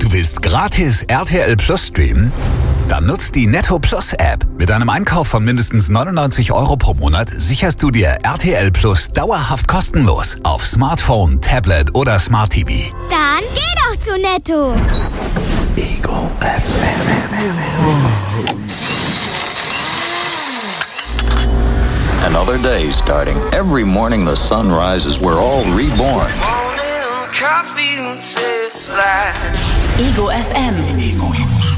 Du willst gratis RTL Plus streamen? Dann nutzt die Netto Plus App. Mit einem Einkauf von mindestens 99 € pro Monat sicherst du dir RTL Plus dauerhaft kostenlos auf Smartphone, Tablet oder Smart TV. Dann geh doch zu Netto. Ego FM. Another day starting. Every morning the sun rises, we're all reborn. Morning coffee tastes like Ego FM.